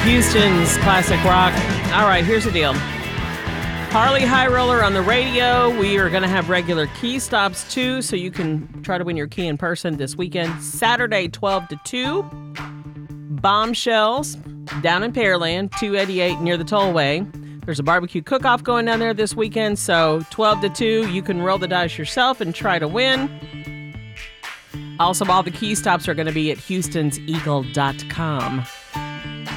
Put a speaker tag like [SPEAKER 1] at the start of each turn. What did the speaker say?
[SPEAKER 1] Houston's classic rock. All right, here's the deal. Harley High Roller on the radio. We are going to have regular key stops, too, so you can try to win your key in person this weekend. Saturday, 12 to 2. Bombshells down in Pearland, 288 near the tollway. There's a barbecue cook-off going down there this weekend, so 12 to 2, you can roll the dice yourself and try to win. Also, all the key stops are going to be at HoustonsEagle.com.